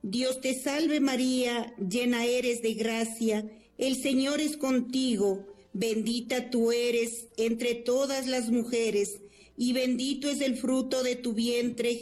Dios te salve María, llena eres de gracia, el Señor es contigo, bendita tú eres entre todas las mujeres, y bendito es el fruto de tu vientre,